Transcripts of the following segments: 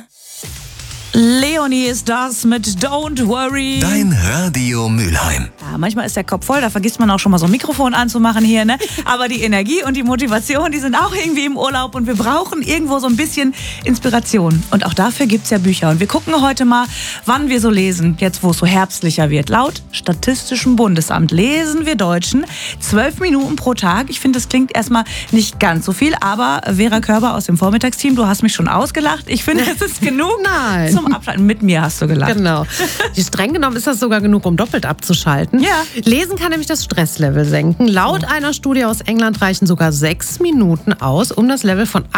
Leonie ist das mit Don't Worry. Dein Radio Mülheim. Ja, manchmal ist der Kopf voll, da vergisst man auch schon mal so ein Mikrofon anzumachen hier, ne? Aber die Energie und die Motivation, die sind auch irgendwie im Urlaub und wir brauchen irgendwo so ein bisschen Inspiration. Und auch dafür gibt's ja Bücher. Und wir gucken heute mal, wann wir so lesen, jetzt wo es so herbstlicher wird. Laut Statistischem Bundesamt lesen wir Deutschen 12 Minuten pro Tag. Ich finde, das klingt erstmal nicht ganz so viel, aber Vera Körber aus dem Vormittagsteam, du hast mich schon ausgelacht. Ich finde, es ist genug. Nein. Zum Abschalten. Mit mir hast du gelacht. Genau. Streng genommen ist das sogar genug, um doppelt abzuschalten. Ja. Lesen kann nämlich das Stresslevel senken. Laut einer Studie aus England reichen sogar 6 Minuten aus, um das Level von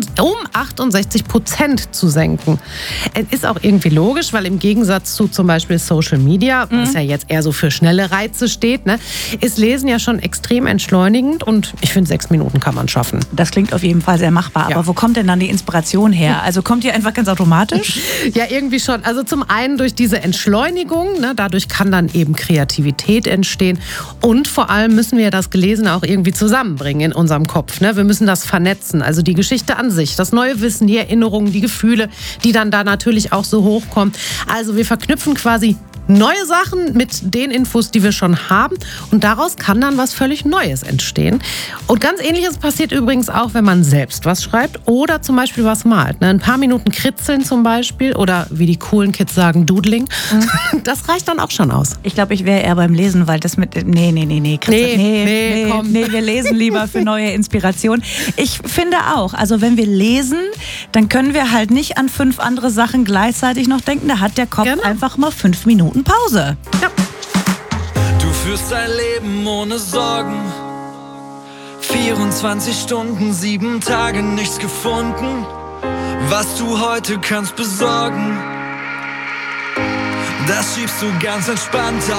68% zu senken. Es ist auch irgendwie logisch, weil im Gegensatz zu zum Beispiel Social Media, was ja jetzt eher so für schnelle Reize steht, ne, ist Lesen ja schon extrem entschleunigend und ich finde, 6 Minuten kann man schaffen. Das klingt auf jeden Fall sehr machbar. Ja. Aber wo kommt denn dann die Inspiration her? Also kommt die einfach ganz automatisch? Ja, irgendwie schon. Also zum einen durch diese Entschleunigung, ne, dadurch kann dann eben Kreativität entstehen und vor allem müssen wir das Gelesene auch irgendwie zusammenbringen in unserem Kopf. Ne? Wir müssen das vernetzen, also die Geschichte an sich, das neue Wissen, die Erinnerungen, die Gefühle, die dann da natürlich auch so hochkommen. Also wir verknüpfen quasi neue Sachen mit den Infos, die wir schon haben und daraus kann dann was völlig Neues entstehen. Und ganz Ähnliches passiert übrigens auch, wenn man selbst was schreibt oder zum Beispiel was malt. Ne? Ein paar Minuten kritzeln zum Beispiel oder wie die coolen Kids sagen, Doodling. Das reicht dann auch schon aus. Ich glaube, ich wäre eher beim Lesen, weil das mit... Nee, komm. Nee, wir lesen lieber für neue Inspiration. Ich finde auch, also wenn wir lesen, dann können wir halt nicht an 5 andere Sachen gleichzeitig noch denken. Da hat der Kopf einfach mal 5 Minuten Pause. Ja. Du führst dein Leben ohne Sorgen. 24 Stunden, 7 Tage, nichts gefunden, was du heute kannst besorgen. Das schiebst du ganz entspannt